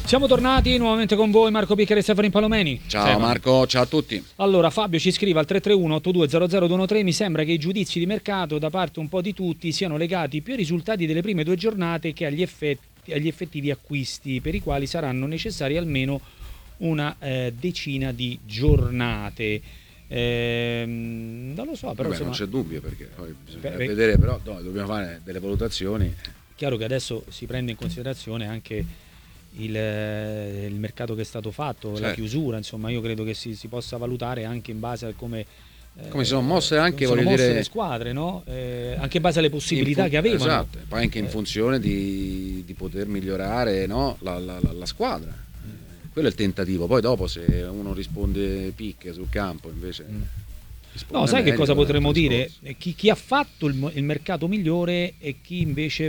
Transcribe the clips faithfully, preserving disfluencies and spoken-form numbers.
Siamo tornati nuovamente con voi, Marco Piccari e Stefano Impalomeni. Ciao Stefano. Marco, ciao a tutti. Allora, Fabio ci scrive al tre tre uno otto due zero zero due uno tre: mi sembra che i giudizi di mercato da parte un po' di tutti siano legati più ai risultati delle prime due giornate che agli, effetti, agli effettivi acquisti, per i quali saranno necessari almeno una eh, decina di giornate. Ehm, non lo so, però Vabbè, insomma, non c'è dubbio, perché poi bisogna beh, vedere, però no, dobbiamo fare delle valutazioni. chiaro che adesso si prende in considerazione anche il, il mercato che è stato fatto, certo. La chiusura, insomma, io credo che si, si possa valutare anche in base a come come si sono mosse anche sono voglio mosse dire le squadre, no? Eh, anche in base alle possibilità fu- che avevano. Esatto, poi anche in funzione di, di poter migliorare, no? la, la, la, la squadra. Eh, quello è il tentativo. Poi dopo, se uno risponde picche sul campo, invece mm. no, sai meglio, che cosa potremmo dire? Discorso. Chi, chi ha fatto il, il mercato migliore e chi invece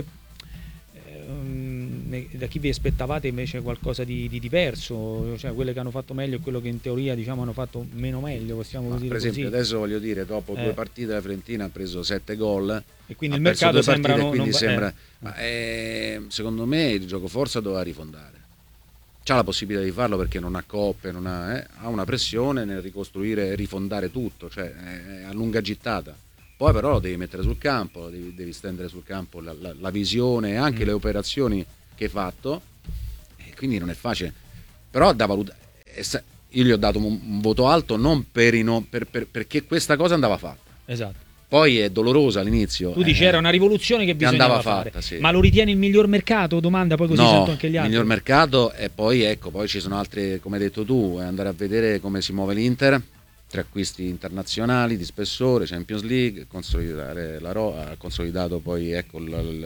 da chi vi aspettavate invece qualcosa di, di diverso, cioè quelle che hanno fatto meglio e quello che in teoria diciamo hanno fatto meno meglio, possiamo dire per esempio così. Adesso voglio dire, dopo eh. due partite la Fiorentina ha preso sette gol e quindi il mercato sembra partite, non, quindi non, sembra eh. ma è, secondo me il gioco forza doveva rifondare, c'ha la possibilità di farlo perché non ha coppe, non ha, eh, ha una pressione nel ricostruire e rifondare tutto, cioè è a lunga gittata. Poi però lo devi mettere sul campo, devi, devi stendere sul campo la, la, la visione e anche mm. le operazioni che hai fatto, e quindi non è facile. Però da valutare, io gli ho dato un, un voto alto non per, i no, per, per perché questa cosa andava fatta. Esatto. Poi è dolorosa all'inizio. Tu dici eh, era una rivoluzione che bisognava andava fare. Fatta, sì. Ma lo ritieni il miglior mercato? Domanda, poi così no, sento anche gli altri. Il miglior mercato e poi ecco, poi ci sono altre, come hai detto tu, è andare a vedere come si muove l'Inter. Tre acquisti internazionali di spessore, Champions League, consolidare la Ro- ha consolidato poi ecco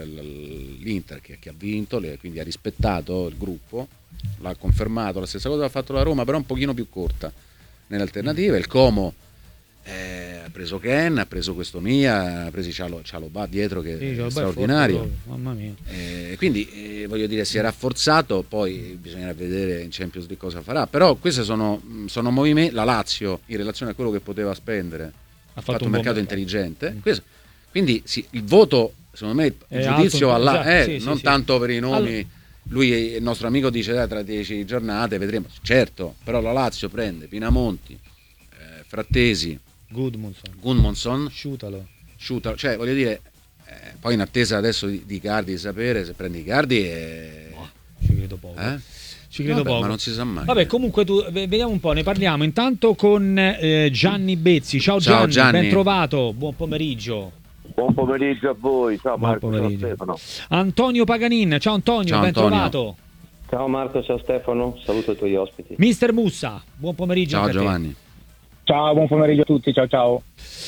l'Inter che, che ha vinto, quindi ha rispettato il gruppo, l'ha confermato, la stessa cosa ha fatto la Roma, però un pochino più corta nelle alternative. Il Como eh, ha preso Ken, ha preso questo Mia, ha preso Cialobà dietro che sì, è straordinario, forte, mamma mia. Eh, quindi eh, voglio dire si è rafforzato, poi bisognerà vedere in Champions League cosa farà, però questi sono, sono movimenti. La Lazio in relazione a quello che poteva spendere ha fatto, fatto un mercato, mercato intelligente, mm. Questo, quindi sì, il voto secondo me il è giudizio alto, alla, esatto, eh, sì, non sì, tanto sì. per i nomi allora, lui il nostro amico dice eh, tra dieci giornate vedremo, certo, però la Lazio prende Pinamonti, eh, Frattesi, Gudmundsson, Gudmundsson, Sciutalo. Sciutalo, cioè voglio dire, eh, poi in attesa adesso di, di Icardi, di sapere se prendi Icardi e... oh, ci credo poco. Eh? Ci credo Vabbè, poco. Ma non si sa mai. Vabbè, comunque tu, vediamo un po', ne parliamo intanto con eh, Gianni Bezzi. Ciao, ciao Gianni, Gianni, ben trovato, buon pomeriggio. Buon pomeriggio a voi, ciao buon Marco, pomeriggio. ciao Stefano. Antonio Paganin, ciao Antonio, ciao, ben Antonio. trovato. Ciao Marco, ciao Stefano, saluto i tuoi ospiti. Mister Mussa, buon pomeriggio. Ciao Giovanni. Ciao, buon pomeriggio a tutti, ciao ciao.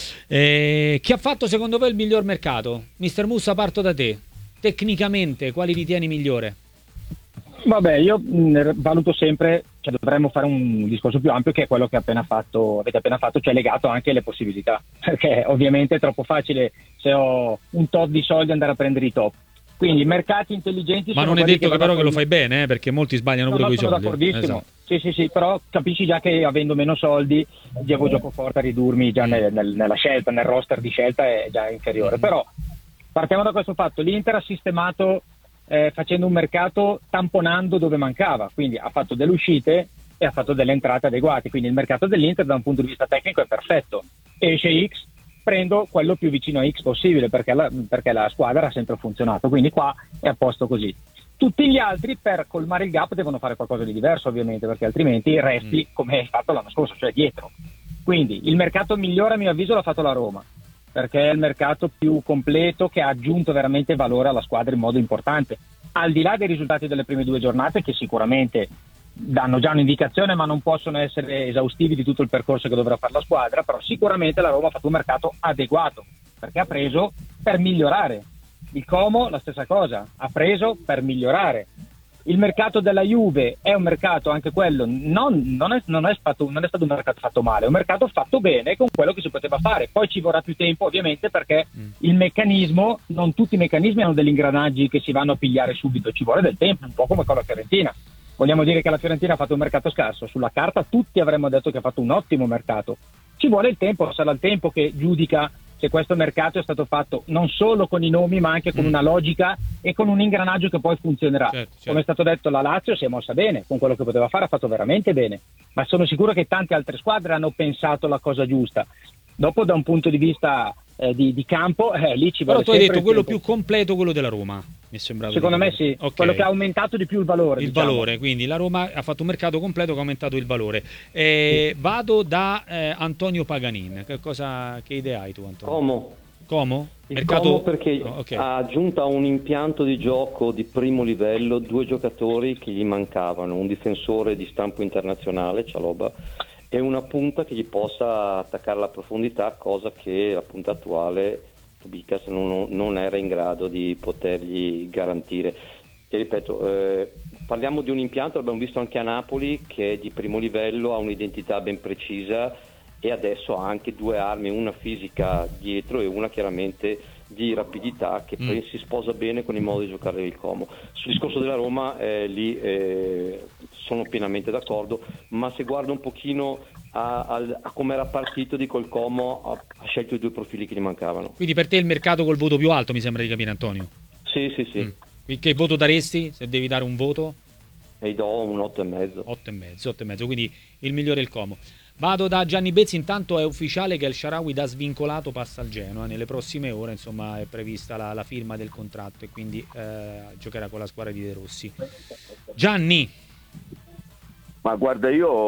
Eh, chi ha fatto secondo voi il miglior mercato? Mister Mussa, parto da te. Tecnicamente, quali ritieni migliore? Vabbè, io mh, valuto sempre, cioè dovremmo fare un discorso più ampio che è quello che appena fatto, avete appena fatto, cioè legato anche alle possibilità, perché ovviamente è troppo facile se ho un tot di soldi andare a prendere i top. Quindi mercati intelligenti. Ma sono non è detto che, che però che lo fai di... bene, eh, perché molti sbagliano no, pure no, con i soldi. Sono d'accordissimo. Esatto. Sì, sì, sì, però capisci già che avendo meno soldi devo gioco forte a ridurmi già nel, nel, nella scelta, nel roster di scelta è già inferiore. Mm-hmm. Però partiamo da questo fatto, l'Inter ha sistemato eh, facendo un mercato tamponando dove mancava, quindi ha fatto delle uscite e ha fatto delle entrate adeguate, quindi il mercato dell'Inter da un punto di vista tecnico è perfetto. Esce X, prendo quello più vicino a X possibile perché la, perché la squadra ha sempre funzionato, quindi qua è a posto così. Tutti gli altri per colmare il gap devono fare qualcosa di diverso ovviamente, perché altrimenti resti mm. come hai fatto l'anno scorso, cioè dietro. Quindi il mercato migliore a mio avviso l'ha fatto la Roma, perché è il mercato più completo che ha aggiunto veramente valore alla squadra in modo importante, al di là dei risultati delle prime due giornate che sicuramente danno già un'indicazione ma non possono essere esaustivi di tutto il percorso che dovrà fare la squadra, però sicuramente la Roma ha fatto un mercato adeguato perché ha preso per migliorare. Il Como la stessa cosa, ha preso per migliorare. Il mercato della Juve è un mercato anche quello, non, non, è, non, è stato, non è stato un mercato fatto male, è un mercato fatto bene con quello che si poteva fare. Poi ci vorrà più tempo ovviamente perché mm. il meccanismo, non tutti i meccanismi hanno degli ingranaggi che si vanno a pigliare subito, ci vuole del tempo, un po' come con la Fiorentina. Vogliamo dire che la Fiorentina ha fatto un mercato scarso, sulla carta tutti avremmo detto che ha fatto un ottimo mercato. Ci vuole il tempo, sarà il tempo che giudica se questo mercato è stato fatto non solo con i nomi ma anche con Mm. una logica e con un ingranaggio che poi funzionerà. Certo, certo. Come è stato detto, la Lazio si è mossa bene, con quello che poteva fare ha fatto veramente bene, ma sono sicuro che tante altre squadre hanno pensato la cosa giusta. Dopo da un punto di vista eh, di, di campo, eh, lì ci Però vuole tu hai sempre detto il quello tempo. più completo, quello della Roma, mi è sembrato. Secondo di me capire. sì, Ok. quello che ha aumentato di più il valore. Il diciamo. valore, quindi la Roma ha fatto un mercato completo che ha aumentato il valore. Eh, Vado da eh, Antonio Paganin. Che, cosa, che idea hai tu, Antonio? Como. Como? Il Mercato... Como perché Oh, ok. ha aggiunto a un impianto di gioco di primo livello due giocatori che gli mancavano, un difensore di stampo internazionale, Cialoba, e una punta che gli possa attaccare la profondità, cosa che la punta attuale, Bicas, non, non era in grado di potergli garantire. E ripeto, eh, parliamo di un impianto, l'abbiamo visto anche a Napoli, che è di primo livello, ha un'identità ben precisa e adesso ha anche due armi, una fisica dietro e una chiaramente di rapidità che Mm. poi si sposa bene con il modo di giocare del Como. Sul discorso della Roma eh, lì eh, sono pienamente d'accordo, ma se guardo un pochino a, a, a come era partito, dico il Como ha, ha scelto i due profili che gli mancavano. Quindi per te il mercato col voto più alto, mi sembra di capire, Antonio. Sì, sì, sì, Mm. Quindi che voto daresti se devi dare un voto? e gli do un otto e mezzo. otto e mezzo, otto e mezzo, quindi il migliore è il Como. Vado da Gianni Bezzi, intanto è ufficiale che El Shaarawy da svincolato passa al Genoa, nelle prossime ore insomma è prevista la, la firma del contratto e quindi eh, giocherà con la squadra di De Rossi. Gianni. Ma guarda, io